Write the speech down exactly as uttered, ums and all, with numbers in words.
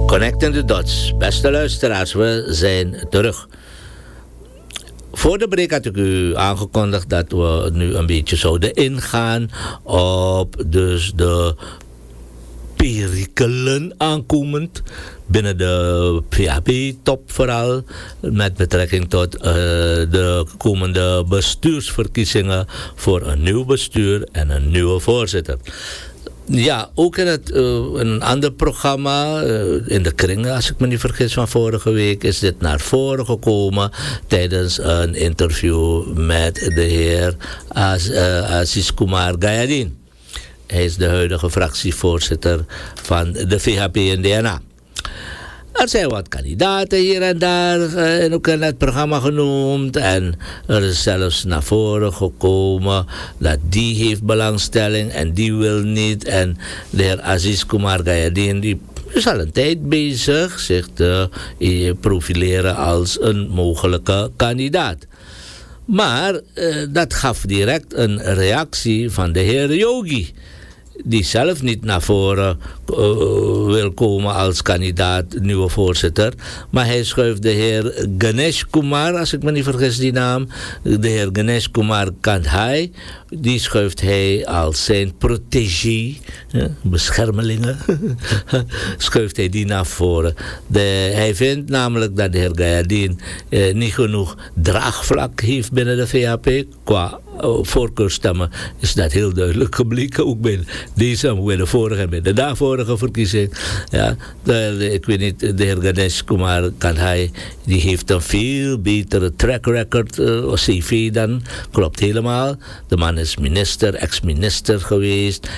Connecting the dots. Beste luisteraars, we zijn terug. Voor de break had ik u aangekondigd dat we nu een beetje zouden ingaan op dus de perikelen aankomend binnen de P H P-top vooral met betrekking tot uh, de komende bestuursverkiezingen voor een nieuw bestuur en een nieuwe voorzitter. Ja, ook in, het, uh, in een ander programma, uh, in de kringen, als ik me niet vergis van vorige week, is dit naar voren gekomen tijdens een interview met de heer Az, uh, Aziz Kumar Gayadin. Hij is de huidige fractievoorzitter van de V H P N D N A. Er zijn wat kandidaten hier en daar uh, ook in het programma genoemd. En er is zelfs naar voren gekomen dat die heeft belangstelling en die wil niet. En de heer Aziz Kumar Gayadin die is al een tijd bezig zich te uh, profileren als een mogelijke kandidaat. Maar uh, dat gaf direct een reactie van de heer Yogi, die zelf niet naar voren uh, wil komen als kandidaat nieuwe voorzitter. Maar hij schuift de heer Ganesh Kumar, als ik me niet vergis die naam, de heer Ganesh Kumar Kandhai, die schuift hij als zijn protégé, ja, beschermelingen, schuift hij die naar voren. De, hij vindt namelijk dat de heer Gayadin uh, niet genoeg draagvlak heeft binnen de V H P qua uh, voorkeurstemmen. Is dat heel duidelijk gebleken, ook bij deze en bij de vorige en bij de daarvorige verkiezing. Ja, de, ik weet niet, de heer Ganesh Kumar Kandhai, die heeft een veel betere track record, uh, C V dan, klopt helemaal. De man is minister, ex-minister geweest.